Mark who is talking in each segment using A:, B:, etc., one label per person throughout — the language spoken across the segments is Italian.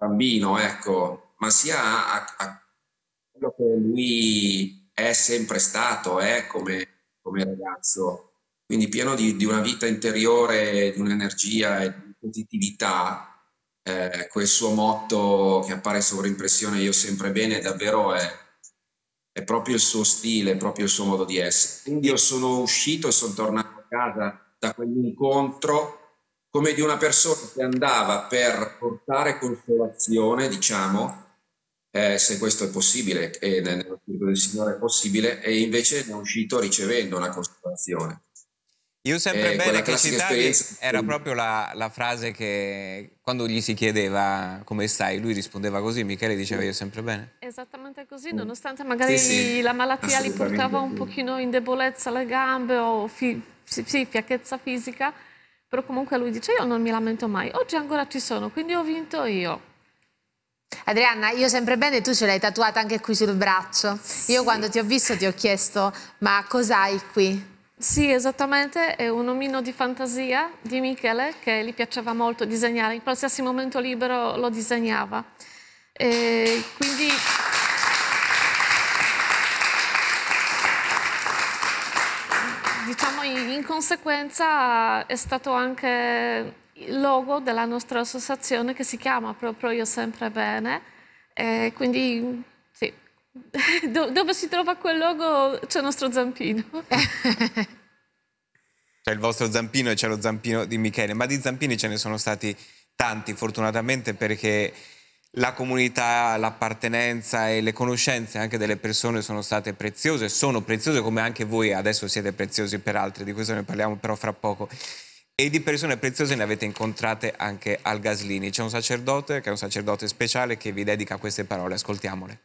A: bambino, ecco, ma sia a quello che lui è sempre stato, come ragazzo, quindi pieno di una vita interiore, di un'energia e di positività. Quel suo motto che appare sovraimpressione, io sempre bene, davvero è proprio il suo stile, è proprio il suo modo di essere. Quindi io sono uscito e sono tornato a casa da quell'incontro come di una persona che andava per portare consolazione, diciamo, se questo è possibile, e nello spirito del Signore è possibile, e invece ne è uscito ricevendo una consolazione.
B: Io sempre bene
A: Quella
B: che
A: classica
B: citavi
A: esperienza.
B: era proprio la frase che quando gli si chiedeva come stai, lui rispondeva così, Michele diceva io sempre bene.
C: Esattamente così, nonostante
A: Sì,
C: magari
A: sì,
C: la malattia li portava un
A: assolutamente.
C: pochino in debolezza alle gambe o sì, fiacchezza fisica, però comunque lui dice io non mi lamento mai, oggi ancora ci sono, quindi ho vinto io.
D: Adrianna, io sempre bene, tu ce l'hai tatuata anche qui sul braccio. Io quando ti ho visto ti ho chiesto, ma cos'hai qui?
C: Sì, esattamente, è un omino di fantasia di Michele che gli piaceva molto disegnare, in qualsiasi momento libero lo disegnava. E quindi diciamo in conseguenza è stato anche il logo della nostra associazione che si chiama proprio Io Sempre Bene. E quindi sì, dove si trova quel logo c'è il nostro zampino.
B: C'è il vostro zampino e c'è lo zampino di Michele, ma di zampini ce ne sono stati tanti fortunatamente, perché la comunità, l'appartenenza e le conoscenze anche delle persone sono state preziose, sono preziose come anche voi adesso siete preziosi per altri, di questo ne parliamo però fra poco. E di persone preziose ne avete incontrate anche al Gaslini. C'è un sacerdote che è un sacerdote speciale che vi dedica queste parole, ascoltiamole.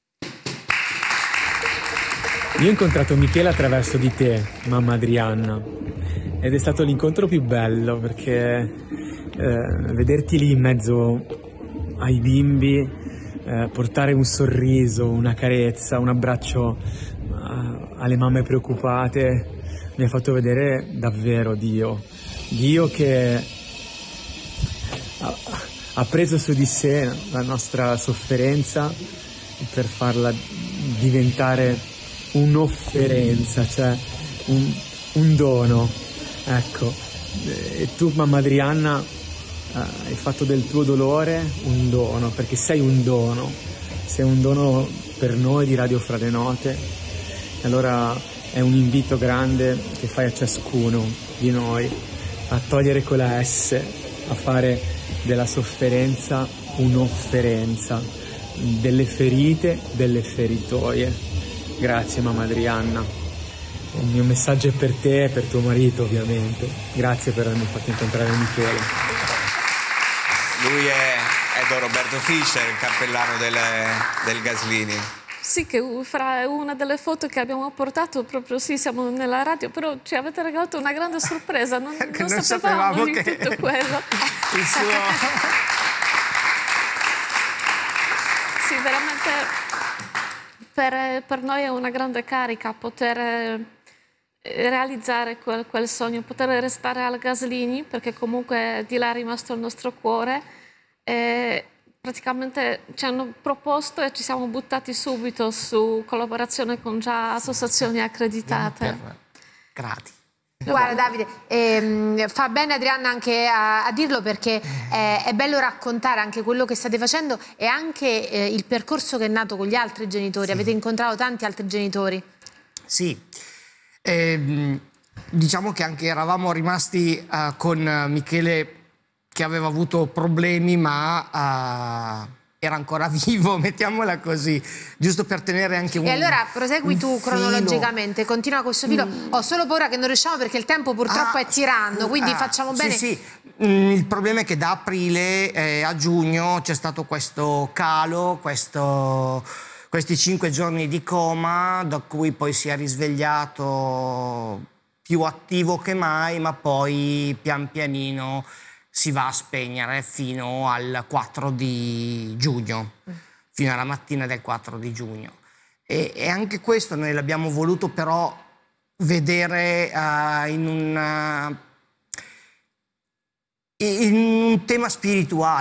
E: Io ho incontrato Michele attraverso di te, mamma Adrianna, ed è stato l'incontro più bello perché vederti lì in mezzo ai bimbi, portare un sorriso, una carezza, un abbraccio alle mamme preoccupate, mi ha fatto vedere davvero Dio che ha preso su di sé la nostra sofferenza per farla diventare un'offerenza, cioè un dono, ecco. E tu, mamma Adrianna, hai fatto del tuo dolore un dono, perché sei un dono per noi di Radio Fra le Note. E allora è un invito grande che fai a ciascuno di noi a togliere quella S, a fare della sofferenza un'offerenza, delle ferite, delle feritoie. Grazie mamma Adrianna. Il mio messaggio è per te e per tuo marito ovviamente. Grazie per avermi fatto incontrare Michele.
B: Lui è Don Roberto Fischer, il cappellano del Gaslini.
C: Sì, che fra una delle foto che abbiamo portato, proprio sì, siamo nella radio, però ci avete regalato una grande sorpresa, non sapevamo di
F: che
C: tutto quello.
F: il suo...
C: Sì, veramente per noi è una grande carica poter realizzare quel sogno, poter restare al Gaslini, perché comunque di là è rimasto il nostro cuore. E praticamente ci hanno proposto e ci siamo buttati subito su collaborazione con già associazioni accreditate.
F: Grati.
D: Guarda Davide, fa bene Adrianna anche a dirlo, perché è bello raccontare anche quello che state facendo e anche il percorso che è nato con gli altri genitori. Sì. Avete incontrato tanti altri genitori?
F: Sì, diciamo che anche eravamo rimasti con Michele che aveva avuto problemi ma era ancora vivo, mettiamola così, giusto per tenere anche un...
D: E allora prosegui tu cronologicamente, continua questo filo. Ho solo paura che non riusciamo perché il tempo purtroppo è tiranno, quindi facciamo bene.
F: Sì, sì. Il problema è che da aprile a giugno c'è stato questo calo, questi 5 giorni di coma, da cui poi si è risvegliato più attivo che mai, ma poi pian pianino si va a spegnere fino al 4 di giugno, fino alla mattina del 4 di giugno. E anche questo noi l'abbiamo voluto però vedere in un tema spirituale.